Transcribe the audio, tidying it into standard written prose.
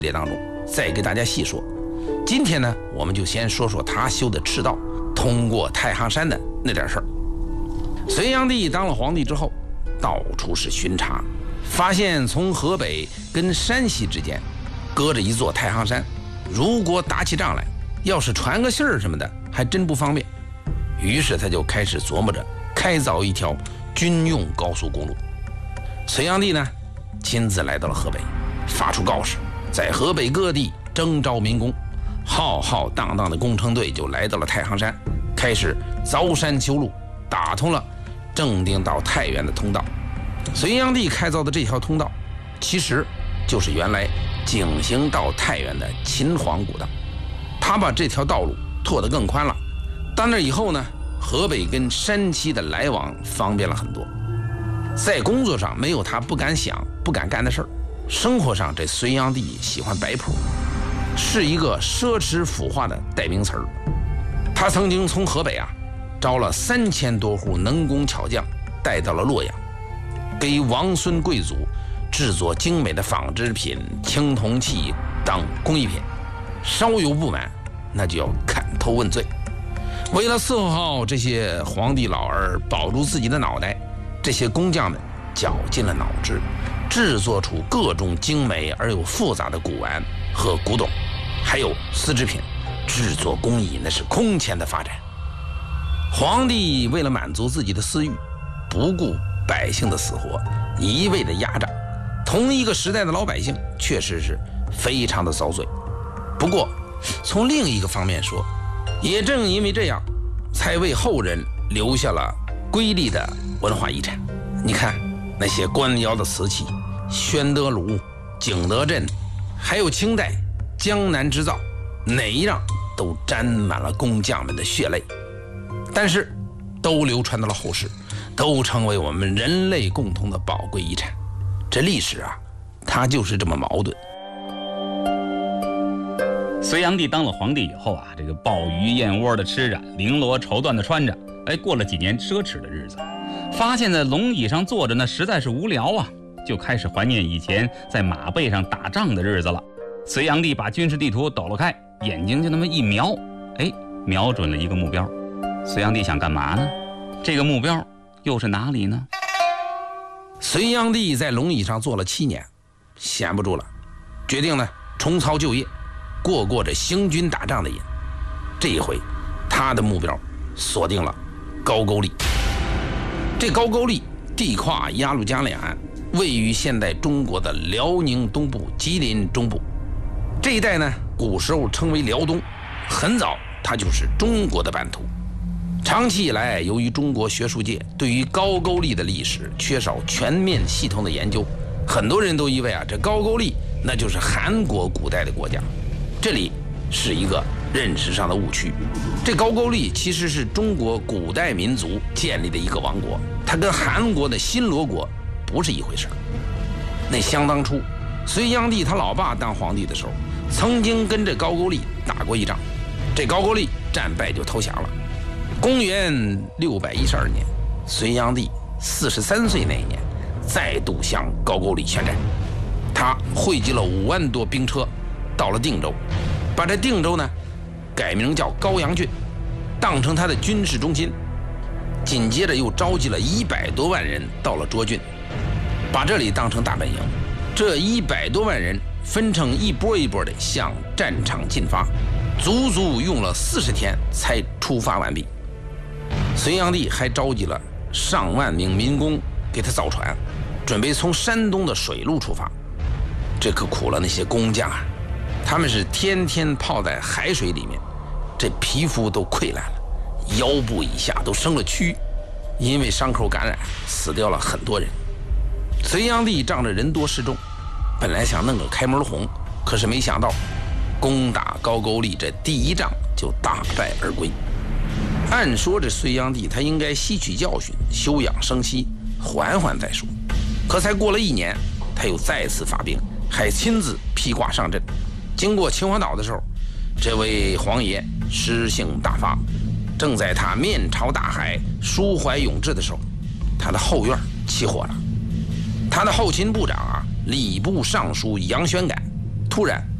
列当中再给大家细说。今天呢，我们就先说说他修的赤道通过太行山的那点事儿。隋炀帝当了皇帝之后，到处是巡查，发现从河北跟山西之间隔着一座太行山，如果打起仗来，要是传个信儿什么的，还真不方便。于是他就开始琢磨着开凿一条军用高速公路。隋炀帝呢，亲自来到了河北，发出告示，在河北各地征召民工，浩浩荡荡的工程队就来到了太行山，开始凿山修路，打通了正定到太原的通道。隋炀帝开凿的这条通道，其实就是原来景行到太原的秦皇古道。他把这条道路拓得更宽了，到那以后呢，河北跟山西的来往方便了很多。在工作上没有他不敢想不敢干的事儿，生活上这隋炀帝喜欢摆谱，是一个奢侈腐化的代名词儿。他曾经从河北招了3000多户能工巧匠，带到了洛阳，给王孙贵族制作精美的纺织品、青铜器等工艺品。稍有不满，那就要砍头问罪。为了伺候好这些皇帝老儿，保住自己的脑袋，这些工匠们绞尽了脑汁，制作出各种精美而又复杂的古玩和古董，还有丝织品，制作工艺那是空前的发展。皇帝为了满足自己的私欲，不顾百姓的死活，一味的压榨，同一个时代的老百姓确实是非常的遭罪。不过从另一个方面说，也正因为这样，才为后人留下了瑰丽的文化遗产。你看那些官窑的瓷器，宣德炉、景德镇，还有清代江南织造，哪一样都沾满了工匠们的血泪，但是都流传到了后世，都成为我们人类共同的宝贵遗产。这历史它就是这么矛盾。 隋炀帝当了皇帝以后这个鲍鱼燕窝的吃着，绫罗绸缎的穿着，过了几年奢侈的日子，发现在龙椅上坐着那实在是无聊就开始怀念以前在马背上打仗的日子了。隋炀帝把军事地图抖了开，眼睛就那么一瞄，瞄准了一个目标。隋炀帝想干嘛呢？这个目标又是哪里呢？ 隋炀帝在龙椅上坐了7年，闲不住了，决定呢重操旧业，过着行军打仗的瘾。这一回他的目标锁定了高句丽。这高句丽地跨鸭绿江两岸，位于现代中国的辽宁东部、吉林中部这一带呢，古时候称为辽东，很早它就是中国的版图。长期以来，由于中国学术界对于高句丽的历史缺少全面系统的研究，很多人都以为这高句丽那就是韩国古代的国家。这里是一个认识上的误区。这高句丽其实是中国古代民族建立的一个王国，它跟韩国的新罗国不是一回事。那相当初隋炀帝他老爸当皇帝的时候，曾经跟这高句丽打过一仗，这高句丽战败就投降了。公元612年，隋炀帝43岁那一年，再度向高句丽宣战。他汇集了5万多兵车，到了定州，把这定州呢改名叫高阳郡，当成他的军事中心。紧接着又召集了100多万人到了涿郡，把这里当成大本营。这100多万人分成一波一波的向战场进发，足足用了40天才出发完毕。隋炀帝还召集了上万名民工给他造船，准备从山东的水路出发。这可苦了那些工匠他们是天天泡在海水里面，这皮肤都溃烂了，腰部以下都生了蛆，因为伤口感染死掉了很多人。隋炀帝仗着人多势众，本来想弄个开门红，可是没想到攻打高句丽这第一仗就大败而归。按说这隋炀帝他应该吸取教训，休养生息，缓缓再说。可才过了1年，他又再次发兵，还亲自披挂上阵。经过秦皇岛的时候，这位皇爷诗兴大发，正在他面朝大海、抒怀咏志的时候，他的后院起火了。他的后勤部长礼部尚书杨玄感突然